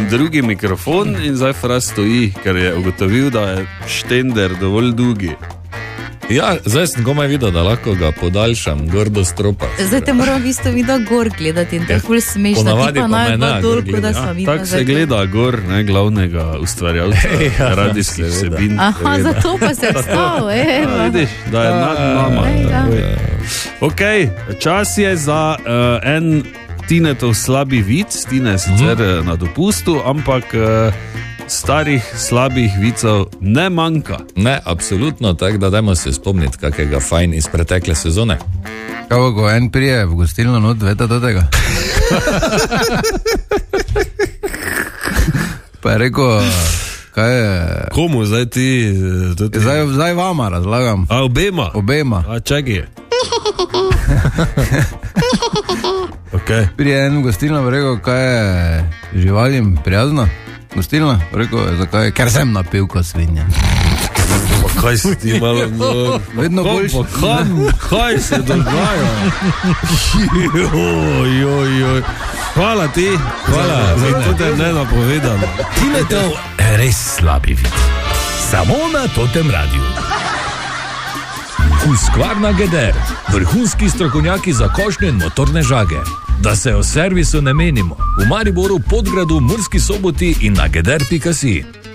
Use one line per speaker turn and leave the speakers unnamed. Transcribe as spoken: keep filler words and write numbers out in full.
drugi mikrofon in zdaj Fras stoji, ker je ugotovil, da je štender dovolj dolgi.
Ja, zdaj sem komaj videl, da lahko ga podaljšam, gor do stropa.
Zdaj te moram v isto video gor gledati in to je ful smešno.
Ponavadi
Ti pa
pa
naj
me
bo
ne,
dol,
gor
kot da
gledam.
sva
Ja,
videla.
tako se gleda gor, ne, glavnega ustvarjalca
Ja,
radijskih
seveda.
vsebin.
Aha,
seveda.
zato pa se vstal,
Ja,
evo.
vidiš, da je nad nama.
Ej,
Ok, čas je za uh, en Tinetov slabi vic. Tine je sicer mm. na dopustu, ampak uh, starih slabih vicov ne manjka.
Ne, absolutno, tako da dajmo se spomniti kakega fajn iz pretekle sezone.
Kaj bo, ko en prije v gostilno not, veta do tega? Pa je rekel, kaj je...
Komu zdaj ti? Tudi...
Zdaj, zdaj vama razlagam.
A obema?
Obema.
A čakaj. Okay.
Prije en v gostilno pa rekel, kaj je živalim prijazno. Gostilna, rekel je, zakaj? Ker sem napil ko svinja.
Pa kaj si ti malo nor?
Vedno boljš.
Kaj, kaj se dogaja? Joj, joj, joj. Hvala ti. Hvala. Zato te ne napovedam.
Tinetov res slabi vid. Samo na Totem radiju. Husqvarna Geder, vrhunski strokovnjaki za košnje in motorne žage. Da se o servisu ne menimo. V Mariboru, Podgradu, Murski Soboti in na geder pika si.